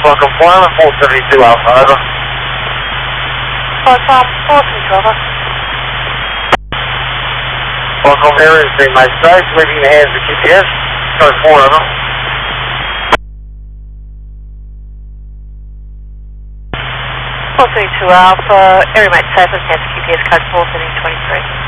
Welcome, Flying 472 Alpha, over. 472, over. Welcome, here is the my stage, leaving the hands of GPS, code 4, over. 432 Alpha, area mate safe, hands of QPS code 4, setting 23.